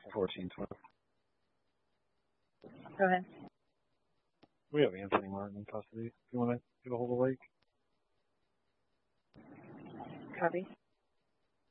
14-12. Go ahead. We have Anthony Martin in custody. Do you want to get a hold of Lake? Copy.